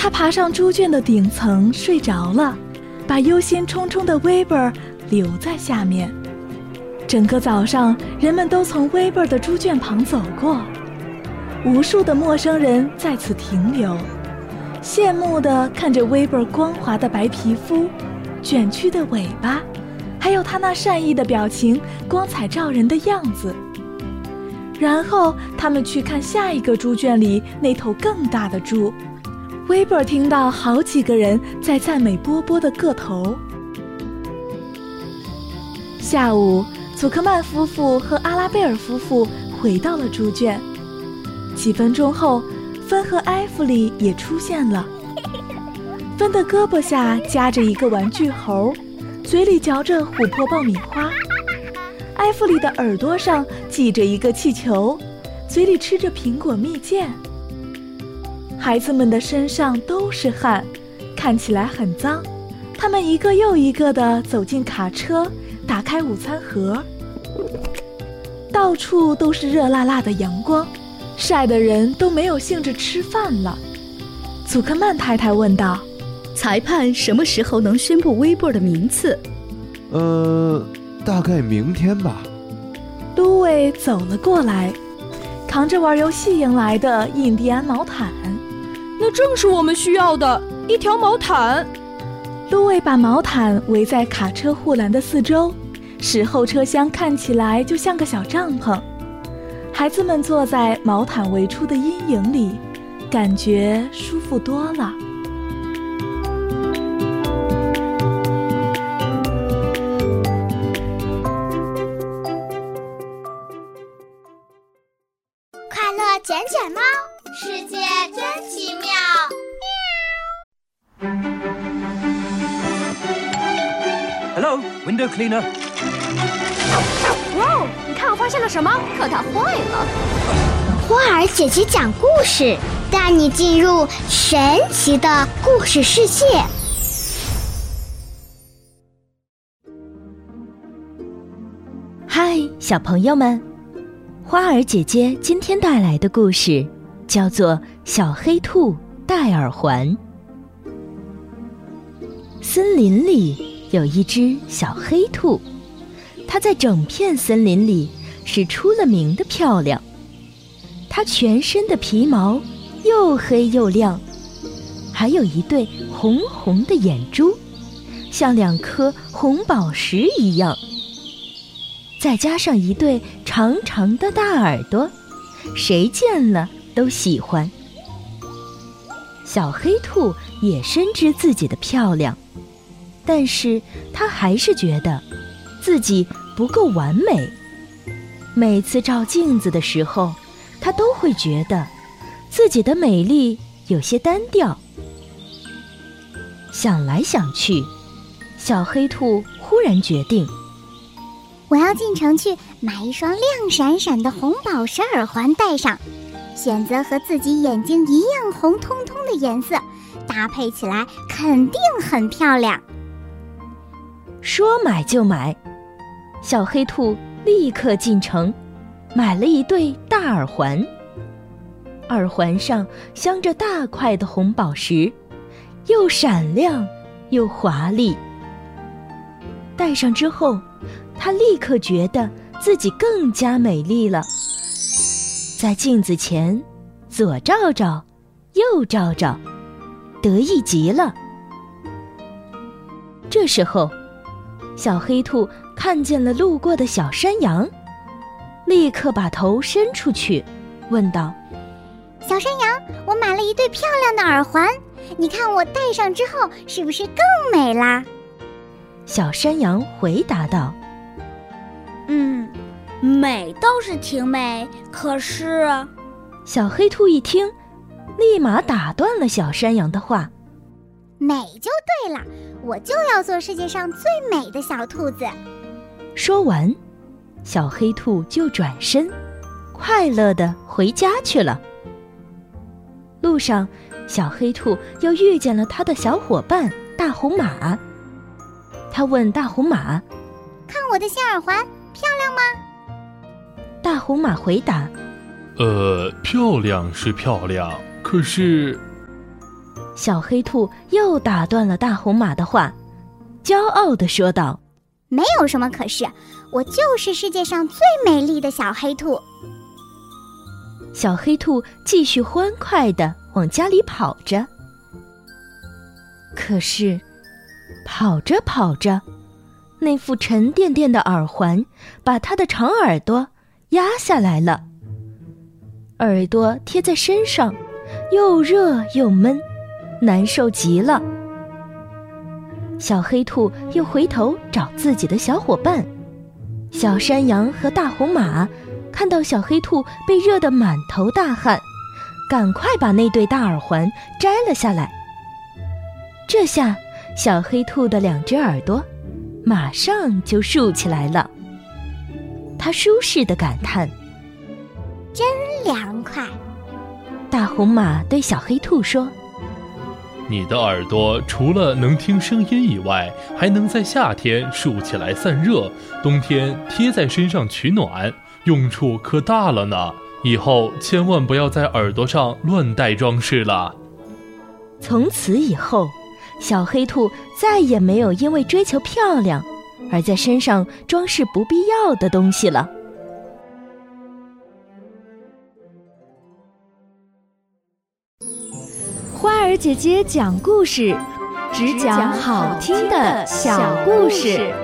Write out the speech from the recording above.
他爬上猪圈的顶层睡着了，把忧心忡忡的威伯尔留在下面。整个早上，人们都从威伯尔的猪圈旁走过，无数的陌生人在此停留，羡慕地看着威伯尔光滑的白皮肤、卷曲的尾巴，还有他那善意的表情、光彩照人的样子。然后他们去看下一个猪圈里那头更大的猪。威伯尔听到好几个人在赞美波波的个头。下午，祖克曼夫妇和阿拉贝尔夫妇回到了猪圈。几分钟后，芬和埃弗里也出现了。芬的胳膊下夹着一个玩具猴，嘴里嚼着琥珀爆米花。埃弗里的耳朵上系着一个气球，嘴里吃着苹果蜜饯。孩子们的身上都是汗，看起来很脏。他们一个又一个地走进卡车，打开午餐盒。到处都是热辣辣的阳光，晒得人都没有兴致吃饭了。祖克曼太太问道： 裁判什么时候能宣布威伯尔的名次？ 大概明天吧。 卢伟走了过来，扛着玩游戏赢来的印第安毛毯。 那正是我们需要的，一条毛毯。 卢伟把毛毯围在卡车护栏的四周，使后车厢看起来就像个小帐篷。孩子们坐在毛毯围出的阴影里，感觉舒服多了。 快乐卷卷猫，世界真奇妙。 Hello, window cleaner. 哇哦，你看我发现了什么？可它坏了。 花儿姐姐讲故事，带你进入神奇的故事世界。 嗨，小朋友们，花儿姐姐今天带来的故事叫做《小黑兔戴耳环》。森林里有一只小黑兔，它在整片森林里是出了名的漂亮。它全身的皮毛又黑又亮，还有一对红红的眼珠，像2颗红宝石一样，再加上一对长长的大耳朵，谁见了都喜欢。小黑兔也深知自己的漂亮，但是它还是觉得自己不够完美。每次照镜子的时候，它都会觉得自己的美丽有些单调。想来想去，小黑兔忽然决定， 我要进城去买一双亮闪闪的红宝石耳环戴上，选择和自己眼睛一样红彤彤的颜色，搭配起来肯定很漂亮。 说买就买，小黑兔立刻进城，买了一对大耳环。耳环上镶着大块的红宝石，又闪亮又华丽。戴上之后，她立刻觉得自己更加美丽了。在镜子前左照照，右照照，得意极了。这时候，小黑兔看见了路过的小山羊，立刻把头伸出去，问道： 小山羊，我买了一对漂亮的耳环，你看我戴上之后是不是更美啦？ 小山羊回答道： 美倒是挺美，可是…… 小黑兔一听，立马打断了小山羊的话： 美就对了，我就要做世界上最美的小兔子。 说完，小黑兔就转身，快乐地回家去了。路上，小黑兔又遇见了他的小伙伴大红马。他问大红马： 看我的新耳环漂亮吗？ 大红马回答： 漂亮是漂亮，可是…… 小黑兔又打断了大红马的话，骄傲地说道： 没有什么可是，我就是世界上最美丽的小黑兔。 小黑兔继续欢快地往家里跑着。可是跑着跑着，那副沉甸甸的耳环把它的长耳朵压下来了。耳朵贴在身上，又热又闷，难受极了。小黑兔又回头找自己的小伙伴。小山羊和大红马看到小黑兔被热得满头大汗，赶快把那对大耳环摘了下来。这下小黑兔的2只耳朵马上就竖起来了。它舒适地感叹： 真凉快。 大红马对小黑兔说： 你的耳朵除了能听声音以外，还能在夏天竖起来散热，冬天贴在身上取暖，用处可大了呢。以后千万不要在耳朵上乱戴装饰了。 从此以后，小黑兔再也没有因为追求漂亮而在身上装饰不必要的东西了。 花儿姐姐讲故事，只讲好听的小故事。